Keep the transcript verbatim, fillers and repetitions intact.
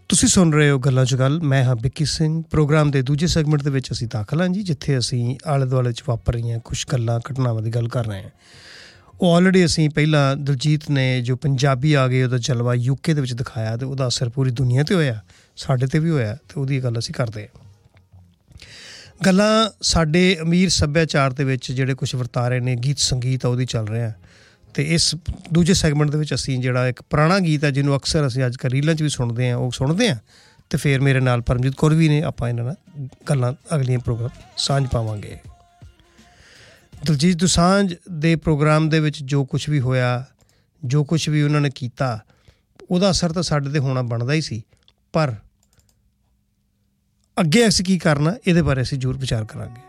ਤੁਸੀਂ ਸੁਣ ਰਹੇ ਹੋ ਗੱਲਾਂ 'ਚ ਗੱਲ। ਮੈਂ ਹਾਂ ਵਿੱਕੀ ਸਿੰਘ। ਪ੍ਰੋਗਰਾਮ ਦੇ ਦੂਜੇ ਸੈਗਮੈਂਟ ਦੇ ਵਿੱਚ ਅਸੀਂ ਦਾਖਲ ਹਾਂ ਜੀ, ਜਿੱਥੇ ਅਸੀਂ ਆਲੇ ਦੁਆਲੇ 'ਚ ਵਾਪਰ ਰਹੀਆਂ ਕੁਛ ਗੱਲਾਂ ਘਟਨਾਵਾਂ ਦੀ ਗੱਲ ਕਰ ਰਹੇ ਹਾਂ। ਉਹ ਆਲਰੇਡੀ ਅਸੀਂ ਪਹਿਲਾਂ ਦਿਲਜੀਤ ਨੇ ਜੋ ਪੰਜਾਬੀ ਆ ਗਏ ਉਹਦਾ ਜਲਵਾ ਯੂਕੇ ਦੇ ਵਿੱਚ ਦਿਖਾਇਆ ਅਤੇ ਉਹਦਾ ਅਸਰ ਪੂਰੀ ਦੁਨੀਆ 'ਤੇ ਹੋਇਆ, ਸਾਡੇ 'ਤੇ ਵੀ ਹੋਇਆ, ਅਤੇ ਉਹਦੀ ਗੱਲ ਅਸੀਂ ਕਰਦੇ ਹਾਂ। ਗੱਲਾਂ ਸਾਡੇ ਅਮੀਰ ਸੱਭਿਆਚਾਰ ਦੇ ਵਿੱਚ ਜਿਹੜੇ ਕੁਛ ਵਰਤਾਰੇ ਨੇ, ਗੀਤ ਸੰਗੀਤ ਆ ਉਹਦੀ ਚੱਲ ਰਿਹਾ। ਅਤੇ ਇਸ ਦੂਜੇ ਸੈਗਮੈਂਟ ਦੇ ਵਿੱਚ ਅਸੀਂ ਜਿਹੜਾ ਇੱਕ ਪੁਰਾਣਾ ਗੀਤ ਹੈ ਜਿਹਨੂੰ ਅਕਸਰ ਅਸੀਂ ਅੱਜ ਕੱਲ੍ਹ ਰੀਲਾਂ 'ਚ ਵੀ ਸੁਣਦੇ ਹਾਂ, ਉਹ ਸੁਣਦੇ ਹਾਂ। ਅਤੇ ਫਿਰ ਮੇਰੇ ਨਾਲ ਪਰਮਜੀਤ ਕੌਰ ਵੀ ਨੇ, ਆਪਾਂ ਇਹਨਾਂ ਨਾਲ ਗੱਲਾਂ ਅਗਲੀਆਂ ਪ੍ਰੋਗਰਾਮ ਸਾਂਝ ਪਾਵਾਂਗੇ। ਦਿਲਜੀਤ ਦੋਸਾਂਝ ਦੇ ਪ੍ਰੋਗਰਾਮ ਦੇ ਵਿੱਚ ਜੋ ਕੁਛ ਵੀ ਹੋਇਆ, ਜੋ ਕੁਛ ਵੀ ਉਹਨਾਂ ਨੇ ਕੀਤਾ, ਉਹਦਾ ਅਸਰ ਤਾਂ ਸਾਡੇ 'ਤੇ ਹੋਣਾ ਬਣਦਾ ਹੀ ਸੀ। ਪਰ ਅੱਗੇ ਅਸੀਂ ਕੀ ਕਰਨਾ, ਇਹਦੇ ਬਾਰੇ ਅਸੀਂ ਜ਼ਰੂਰ ਵਿਚਾਰ ਕਰਾਂਗੇ।